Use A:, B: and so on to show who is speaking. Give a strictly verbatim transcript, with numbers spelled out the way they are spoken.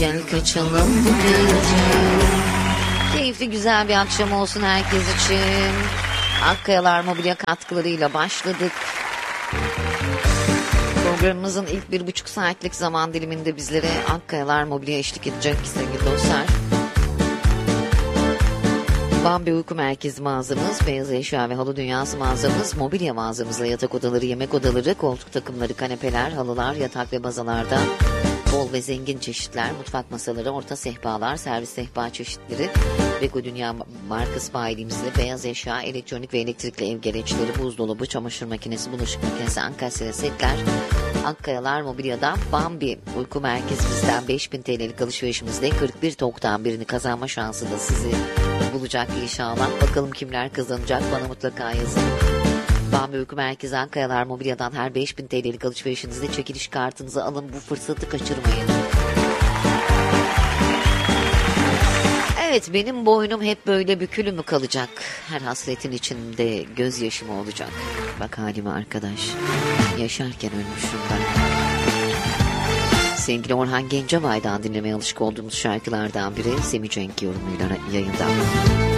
A: Gel kaçalım bu gece. Keyifli güzel bir akşam olsun herkes için. Akkayalar Mobilya katkılarıyla başladık. Programımızın ilk bir buçuk saatlik zaman diliminde bizlere Akkayalar Mobilya eşlik edecek sevgili dostlar. Bambi Uyku Merkezi mağazamız, beyaz eşya ve halı dünyası mağazamız, mobilya mağazamızla yatak odaları, yemek odaları, koltuk takımları, kanepeler, halılar, yatak ve bazalarda bol ve zengin çeşitler, mutfak masaları, orta sehpalar, servis sehpa çeşitleri, Beko Dünya markası bayilimizle beyaz eşya, elektronik ve elektrikli ev gereçleri, buzdolabı, çamaşır makinesi, bulaşık makinesi, Ankasya setler, Akkayalar Mobilya'dan Bambi Uyku Merkezimizden beş bin T L'lik alışverişimizde kırk bir TOG'dan birini kazanma şansı da sizi bulacak inşallah. Bakalım kimler kazanacak, bana mutlaka yazın. Bambi Uyku Merkezi Akkayalar Mobilya'dan her beş bin T L'lik alışverişinizde çekiliş kartınızı alın, bu fırsatı kaçırmayın. Evet, benim boynum hep böyle bükülü mü kalacak? Her hasretin içinde gözyaşı mı olacak? Bak halime arkadaş, yaşarken ölmüşüm ben. Sevgili Orhan Gencebay'dan dinlemeye alışık olduğumuz şarkılardan biri Semih Cenk yorumuyla yayında.